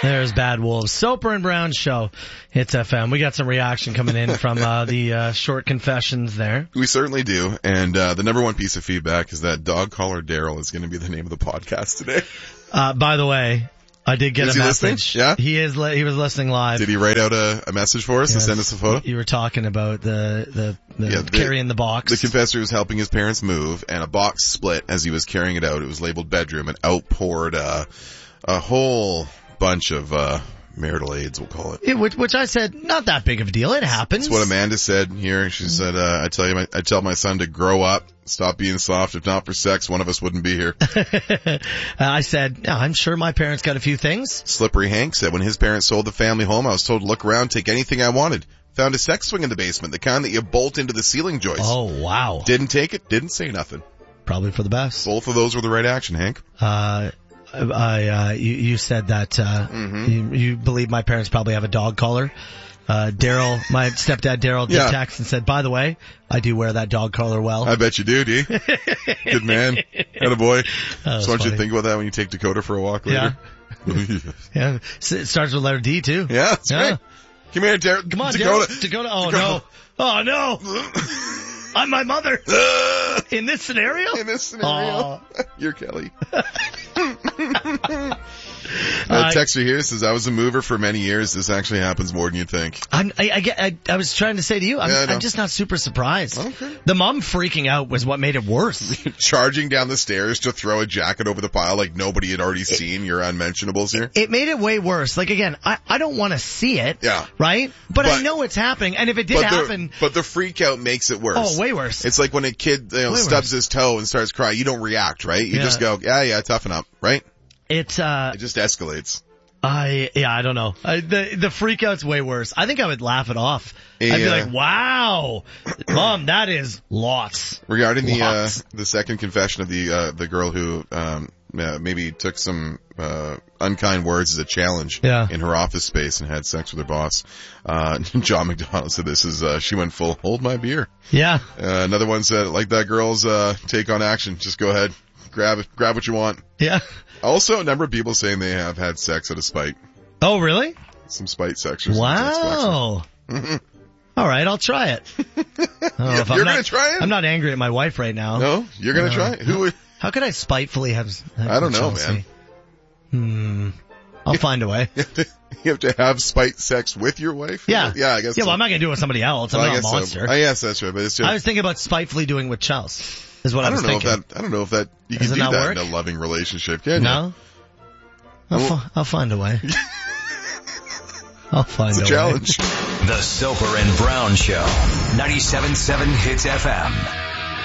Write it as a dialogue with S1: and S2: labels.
S1: There's Bad Wolves. Soper and Brown Show. Hits FM. We got some reaction coming in from the short confessions there.
S2: We certainly do. And the number one piece of feedback is that Dog Collar Daryl is going to be the name of the podcast today.
S1: By the way, I did get a message.
S2: Yeah?
S1: He was listening live.
S2: Did he write out a message for us and send us a photo?
S1: You were talking about the carrying the box.
S2: The confessor was helping his parents move, and a box split as he was carrying it out. It was labeled bedroom, and out poured a whole bunch of marital aids, we'll call it.
S1: Which I said, not that big of a deal. It happens.
S2: That's what Amanda said here. She said, I tell my son to grow up, stop being soft. If not for sex, one of us wouldn't be here.
S1: I said, yeah, I'm sure my parents got a few things.
S2: Slippery Hank said, when his parents sold the family home, I was told to look around, take anything I wanted. Found a sex swing in the basement, the kind that you bolt into the ceiling joist.
S1: Oh, wow.
S2: Didn't take it, didn't say nothing.
S1: Probably for the best.
S2: Both of those were the right action, Hank.
S1: You said that, you believe my parents probably have a dog collar. Daryl, my stepdad Daryl did text and said, by the way, I do wear that dog collar well.
S2: I bet you do, D. Good man. Attaboy. So why don't you think about that when you take Dakota for a walk later?
S1: Yeah. It starts with letter D too.
S2: Yeah, that's right. Come here, Daryl.
S1: Come on,
S2: Dakota.
S1: Dakota. Oh, no. Oh, no. I'm my mother. In this scenario?
S2: In this scenario. You're Kelly. Texter here says, I was a mover for many years. This actually happens more than you think.
S1: I was trying to say to you, I'm just not super surprised.
S2: Okay.
S1: The mom freaking out was what made it worse.
S2: Charging down the stairs to throw a jacket over the pile like nobody had already seen your unmentionables here.
S1: It made it way worse. Like, again, I don't want to see it.
S2: Yeah.
S1: Right? But I know it's happening. And if it did happen.
S2: But the freak out makes it worse.
S1: Oh, way worse.
S2: It's like when a kid stubs his toe and starts crying. You don't react, right? You just go, yeah, toughen up, right?
S1: It
S2: just escalates.
S1: I don't know. The freak out's way worse. I think I would laugh it off. I'd be like, wow, Mom, that is lots.
S2: Regarding the second confession of the girl who, maybe took some, unkind words as a challenge in her office space and had sex with her boss. John McDonald said this is, she went full, hold my beer.
S1: Yeah.
S2: Another one said, like that girl's, take on action. Just go ahead. Grab what you want.
S1: Yeah.
S2: Also, a number of people saying they have had sex out of spite.
S1: Oh, really?
S2: Some spite sexers.
S1: Wow. All right, I'll try it.
S2: You're going to try it?
S1: I'm not angry at my wife right now.
S2: No? You're going to try it?
S1: How could I spitefully have
S2: I don't know,
S1: Chelsea? Man. I'll find a way.
S2: You have to have spite sex with your wife?
S1: Yeah.
S2: Yeah, I guess
S1: Yeah,
S2: so.
S1: well, I'm not going to do it with somebody else. I'm not a monster.
S2: So. I guess that's right, but it's just...
S1: I was thinking about spitefully doing with Chelsea. Is what I was thinking.
S2: I don't know if that you can do that
S1: work?
S2: in a loving relationship. Can
S1: no? I'll find a way. I'll find a way.
S2: It's a challenge.
S3: The Soper and Brown Show. 97.7 Hits FM.